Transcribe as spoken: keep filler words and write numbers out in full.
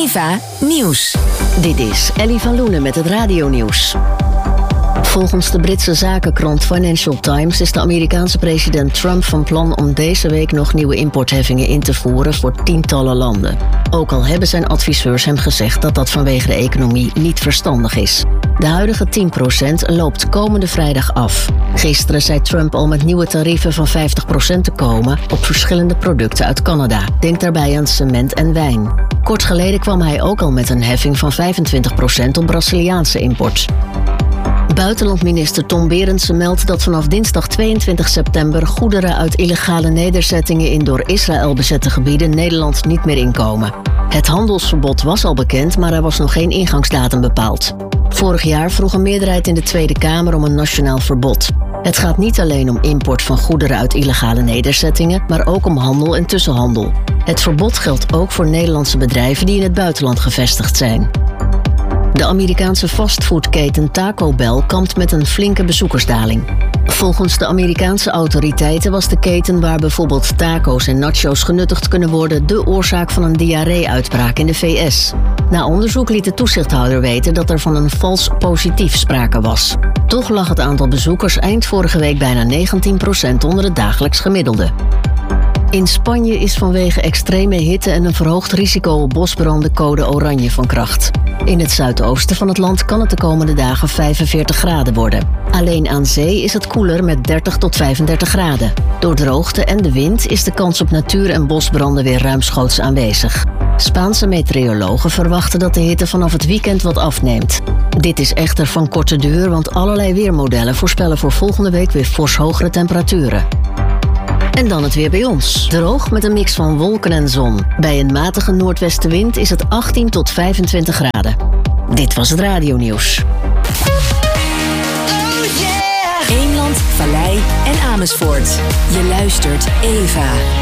Eva Nieuws. Dit is Ellie van Loenen met het radionieuws. Volgens de Britse zakenkrant Financial Times is de Amerikaanse president Trump van plan om deze week nog nieuwe importheffingen in te voeren voor tientallen landen. Ook al hebben zijn adviseurs hem gezegd dat dat vanwege de economie niet verstandig is. De huidige tien procent loopt komende vrijdag af. Gisteren zei Trump al met nieuwe tarieven van vijftig procent te komen op verschillende producten uit Canada. Denk daarbij aan cement en wijn. Kort geleden kwam hij ook al met een heffing van vijfentwintig procent op Braziliaanse import. Buitenlandminister Tom Berendsen meldt dat vanaf dinsdag tweeëntwintig september goederen uit illegale nederzettingen in door Israël bezette gebieden Nederland niet meer inkomen. Het handelsverbod was al bekend, maar er was nog geen ingangsdatum bepaald. Vorig jaar vroeg een meerderheid in de Tweede Kamer om een nationaal verbod. Het gaat niet alleen om import van goederen uit illegale nederzettingen, maar ook om handel en tussenhandel. Het verbod geldt ook voor Nederlandse bedrijven die in het buitenland gevestigd zijn. De Amerikaanse fastfoodketen Taco Bell kampt met een flinke bezoekersdaling. Volgens de Amerikaanse autoriteiten was de keten waar bijvoorbeeld taco's en nachos genuttigd kunnen worden de oorzaak van een diarree-uitbraak in de V S. Na onderzoek liet de toezichthouder weten dat er van een vals positief sprake was. Toch lag het aantal bezoekers eind vorige week bijna negentien procent onder het dagelijks gemiddelde. In Spanje is vanwege extreme hitte en een verhoogd risico op bosbranden code oranje van kracht. In het zuidoosten van het land kan het de komende dagen vijfenveertig graden worden. Alleen aan zee is het koeler met dertig tot vijfendertig graden. Door droogte en de wind is de kans op natuur- en bosbranden weer ruimschoots aanwezig. Spaanse meteorologen verwachten dat de hitte vanaf het weekend wat afneemt. Dit is echter van korte duur, want allerlei weermodellen voorspellen voor volgende week weer fors hogere temperaturen. En dan het weer bij ons. Droog met een mix van wolken en zon. Bij een matige noordwestenwind is het achttien tot vijfentwintig graden. Dit was het radionieuws. Oh yeah! Eemland, Vallei en Amersfoort. Je luistert Eva.